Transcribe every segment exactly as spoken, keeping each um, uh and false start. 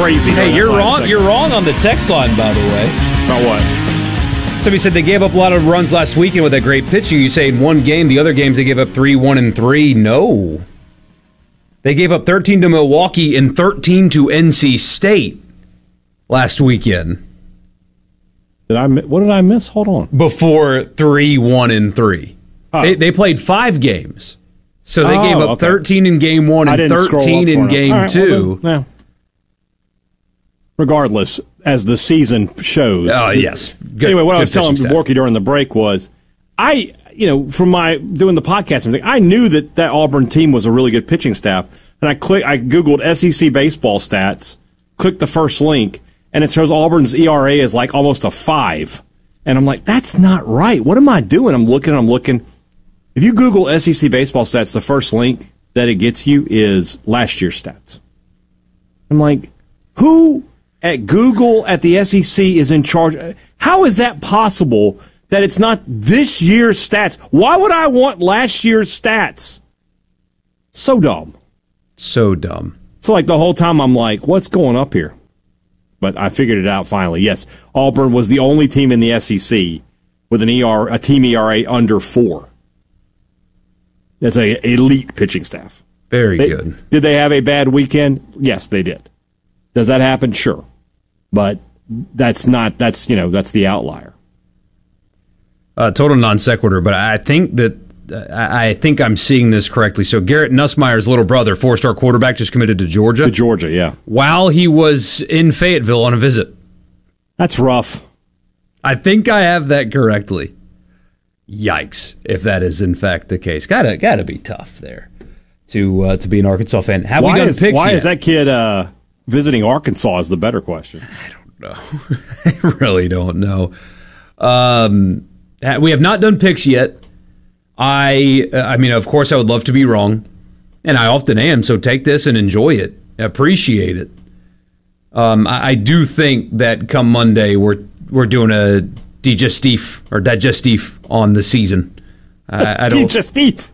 crazy. Hey, you're wrong. Second. You're wrong on the text line, by the way. About what? Somebody said they gave up a lot of runs last weekend with that great pitching. You say in one game, the other games they gave up three, one, and three. No. They gave up thirteen to Milwaukee and thirteen to N C State last weekend. Did I? What did I miss? Hold on. Before three, one, and three. Oh. They, they played five games. So they oh, gave up okay. thirteen in game one and thirteen in game right, two. Well, yeah. Regardless, as the season shows. Oh, yes. Good, anyway, what I was telling Borky during the break was, I, you know, from my doing the podcast and everything, I knew that that Auburn team was a really good pitching staff. And I click, I Googled S E C baseball stats, clicked the first link, and it shows Auburn's E R A is like almost a five. And I'm like, that's not right. What am I doing? I'm looking, I'm looking. If you Google S E C baseball stats, the first link that it gets you is last year's stats. I'm like, who at Google at the S E C is in charge? How is that possible that it's not this year's stats? Why would I want last year's stats? So dumb. So dumb. So like the whole time I'm like, what's going up here? But I figured it out finally. Yes, Auburn was the only team in the S E C with an E R, a team E R A under four. That's a elite pitching staff. Very they, good. Did they have a bad weekend? Yes, they did. Does that happen? Sure. But that's not, that's, you know, that's the outlier. Uh, total non sequitur, but I think that, uh, I think I'm seeing this correctly. So Garrett Nussmeier's little brother, four-star quarterback, just committed to Georgia. To Georgia, yeah. While he was in Fayetteville on a visit. That's rough. I think I have that correctly. Yikes, if that is in fact the case. Gotta gotta be tough there to uh, to be an Arkansas fan. Have why we done is, picks Why yet? is that kid uh, visiting Arkansas is the better question. I don't know. I really don't know. Um, we have not done picks yet. I I mean, of course, I would love to be wrong, and I often am, so take this and enjoy it. Appreciate it. Um, I, I do think that come Monday, we're we're doing a digestif or digestif on the season. I, I don't, digestif.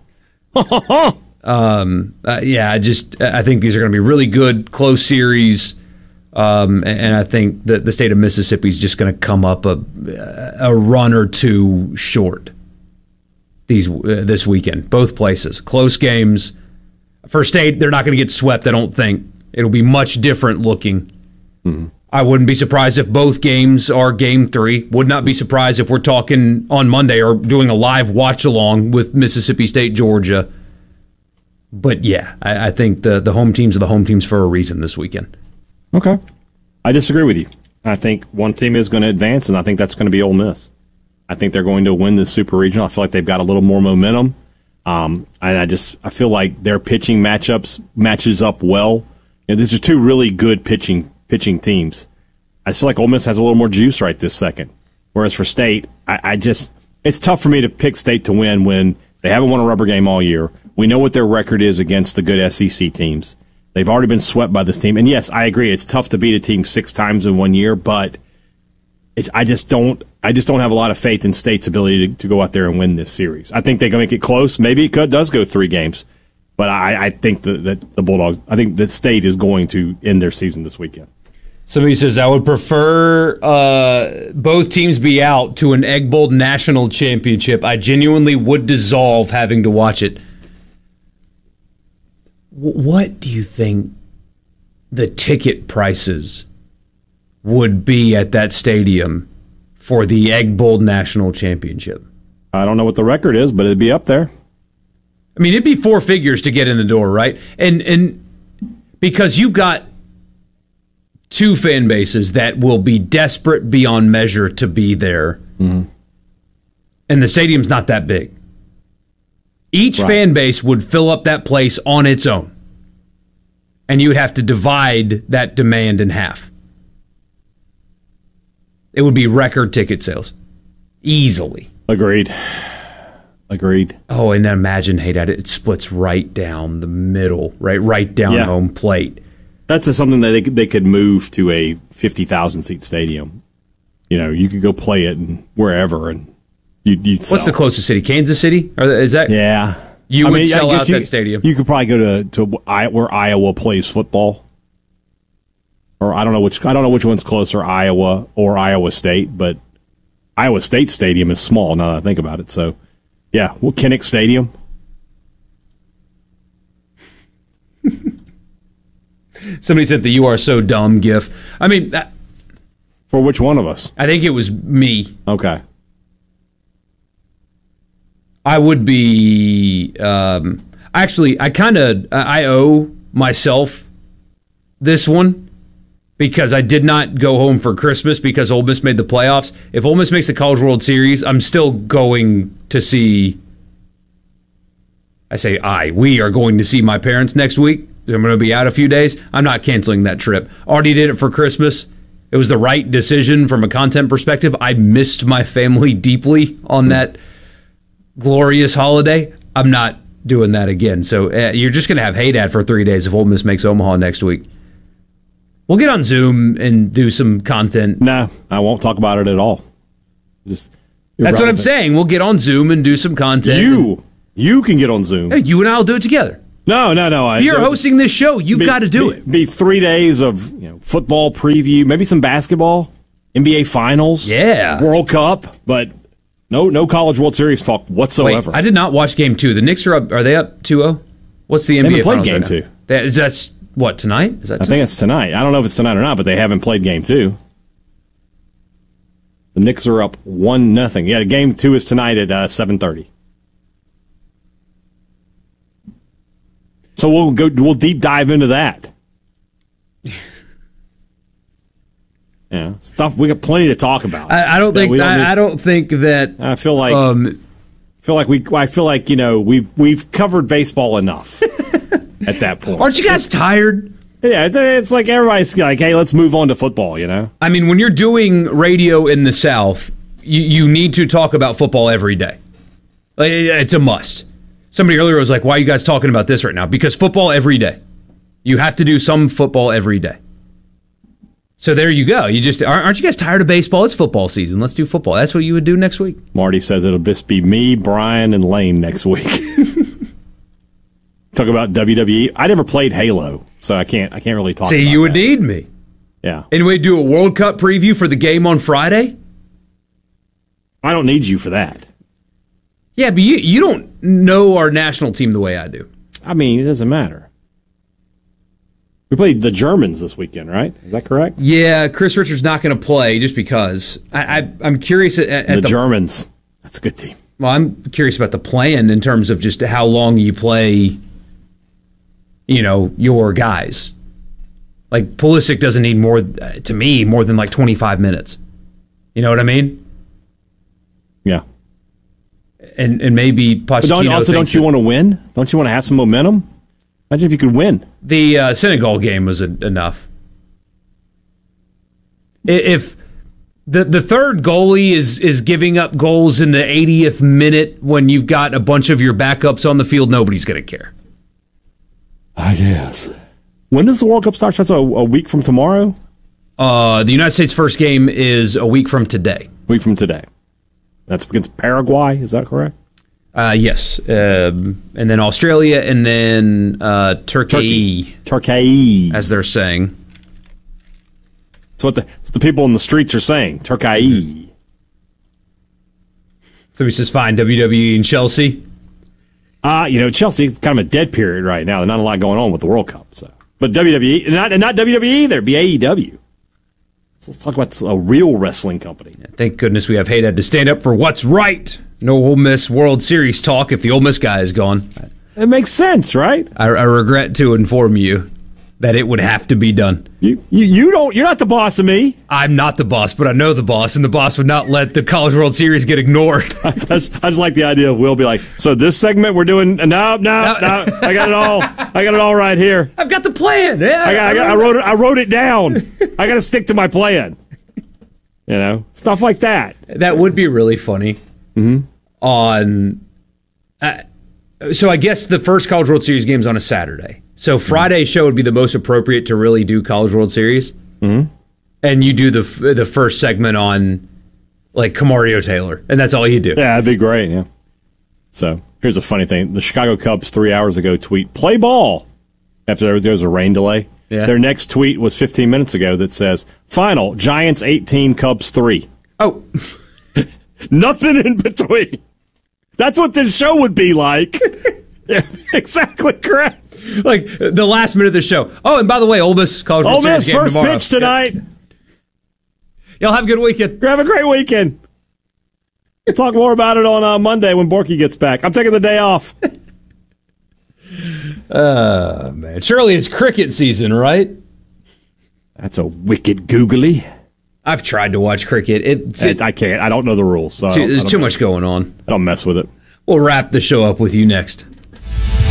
um, uh, yeah, I just I think these are going to be really good, close series, um, and, and I think that the state of Mississippi is just going to come up a a run or two short these uh, this weekend. Both places, close games. For State, they're not going to get swept. I don't think it'll be much different looking. Mm-hmm. I wouldn't be surprised if both games are game three. Would not be surprised if we're talking on Monday or doing a live watch along with Mississippi State, Georgia. But yeah, I, I think the, the home teams are the home teams for a reason this weekend. Okay. I disagree with you. I think one team is going to advance, and I think that's going to be Ole Miss. I think they're going to win the Super Regional. I feel like they've got a little more momentum. Um, and I just I feel like their pitching matchups matches up well. You know, these are two really good pitching pitching teams. I feel like Ole Miss has a little more juice right this second. Whereas for State, I, I just it's tough for me to pick State to win when they haven't won a rubber game all year. We know what their record is against the good S E C teams. They've already been swept by this team. And yes, I agree, it's tough to beat a team six times in one year, but it's, I just don't I just don't have a lot of faith in State's ability to, to go out there and win this series. I think they can make it close. Maybe it could, does go three games. But I, I think that, that the Bulldogs, I think that State is going to end their season this weekend. Somebody says, I would prefer uh, both teams be out to an Egg Bowl national championship. I genuinely would dissolve having to watch it. W- what do you think the ticket prices would be at that stadium for the Egg Bowl national championship? I don't know what the record is, but it'd be up there. I mean, it'd be four figures to get in the door, right? And and because you've got two fan bases that will be desperate beyond measure to be there, mm-hmm. and the stadium's not that big. Each right. fan base would fill up that place on its own, and you would have to divide that demand in half. It would be record ticket sales, easily. Agreed. Agreed. Oh, and then imagine, hey, that it splits right down the middle, right, right down yeah. home plate. That's a, something that they could, they could move to a fifty thousand seat stadium. You know, you could go play it in wherever, and you'd, you'd sell. What's the closest city? Kansas City? Or is that? Yeah, you I would mean, sell out you, that stadium. You could sell out you, that stadium. You could probably go to to where Iowa plays football. or I don't know which I don't know which one's closer, Iowa or Iowa State, but Iowa State Stadium is small now that I think about it. So, yeah, well, Kinnick Stadium. Somebody said the "You Are So Dumb" gif. I mean, that, for which one of us? I think it was me. Okay. I would be. Um, actually, I kind of I owe myself this one because I did not go home for Christmas because Ole Miss made the playoffs. If Ole Miss makes the College World Series, I'm still going to see. I say I. We are going to see my parents next week. I'm going to be out a few days. I'm not canceling that trip. Already did it for Christmas. It was the right decision from a content perspective. I missed my family deeply on that glorious holiday. I'm not doing that again. So uh, you're just going to have Hey Dad for three days if Ole Miss makes Omaha next week. We'll get on Zoom and do some content. No, I won't talk about it at all. Just That's what I'm saying. We'll get on Zoom and do some content. You, you can get on Zoom. Hey, you and I will do it together. No, no, no. I, You're hosting this show. You've be, got to do be, it. Be three days of you know, football preview, maybe some basketball, N B A Finals, yeah, World Cup, but no, no College World Series talk whatsoever. Wait, I did not watch Game Two. The Knicks are up. Are they up two oh? What's the N B A They haven't Finals played Game right Two. That, that's what tonight. Is that? I tonight? think it's tonight. I don't know if it's tonight or not, but they haven't played Game Two. The Knicks are up one nothing. Yeah, Game Two is tonight at uh, seven thirty. So we'll go. We'll deep dive into that. Yeah, stuff we got plenty to talk about. I, I don't think. Don't I, need, I don't think that. I feel like. Um, feel like we. I feel like you know we've we've covered baseball enough at that point. Aren't you guys tired? Yeah, it's, it's like everybody's like, hey, let's move on to football. You know. I mean, when you're doing radio in the South, you you need to talk about football every day. Like, it's a must. Somebody earlier was like, why are you guys talking about this right now? Because football every day. You have to do some football every day. So there you go. You just aren't you guys tired of baseball? It's football season. Let's do football. That's what you would do next week. Marty says it'll just be me, Brian, and Lane next week. Talk about W W E. I never played Halo, so I can't I can't really talk See, about you would that. need me. Yeah. Anyway, do a World Cup preview for the game on Friday? I don't need you for that. Yeah, but you, you don't know our national team the way I do. I mean, it doesn't matter. We played the Germans this weekend, right? Is that correct? Yeah, Chris Richards not going to play just because. I, I, I'm curious at, at the, the Germans. That's a good team. Well, I'm curious about the plan in terms of just how long you play, you know, your guys. Like, Pulisic doesn't need more, to me, more than like twenty-five minutes. You know what I mean? Yeah. And and maybe Pochettino But don't, also, don't you want to win? Don't you want to have some momentum? Imagine if you could win. The uh, Senegal game was a, enough. If the the third goalie is is giving up goals in the eightieth minute when you've got a bunch of your backups on the field, nobody's going to care. I guess. When does the World Cup start? That's a, a week from tomorrow? Uh, the United States' first game is a week from today. Week from today. That's against Paraguay, is that correct? Uh, yes. Um, and then Australia, and then uh, Turkey, Turkey. Turkey. as they're saying. That's what the, what the people in the streets are saying. Turkey. So he says, fine, W W E and Chelsea. Uh, you know, Chelsea is kind of a dead period right now. There's not a lot going on with the World Cup. So, But W W E, and not, and not W W E either, it'd be A E W. So let's talk about a real wrestling company. Thank goodness we have Haydad to stand up for what's right. No Ole Miss World Series talk if the Ole Miss guy is gone. It makes sense, right? I, I regret to inform you that it would have to be done. You, you you don't. You're not the boss of me. I'm not the boss, but I know the boss, and the boss would not let the College World Series get ignored. I, just, I just like the idea of Will be like, so this segment we're doing. No, no, no. I got it all. I got it all right here. I've got the plan. Yeah, I, got, I, got, I wrote it. I wrote it down. I got to stick to my plan. You know, stuff like that. That would be really funny. Mm-hmm. On, uh, so I guess the first College World Series game's on a Saturday. So Friday's show would be the most appropriate to really do College World Series. Mm-hmm. And you do the the first segment on, like, Camario Taylor. And that's all you do. Yeah, that'd be great, yeah. So, here's a funny thing. The Chicago Cubs three hours ago tweet, play ball, after there was a rain delay. Yeah. Their next tweet was fifteen minutes ago that says, "Final, Giants eighteen, Cubs three." Oh. Nothing in between. That's what this show would be like. Yeah, exactly correct. Like the last minute of the show. Oh, and by the way, Ole Miss College World Ole Miss Series game first tomorrow. pitch tonight. Yeah. Y'all have a good weekend. Have a great weekend. We'll talk more about it on uh, Monday when Borky gets back. I'm taking the day off. Uh, man. Surely it's cricket season, right? That's a wicked googly. I've tried to watch cricket. It, it, I can't. I don't know the rules. So too, I there's don't too mess- much going on. I don't mess with it. We'll wrap the show up with you next.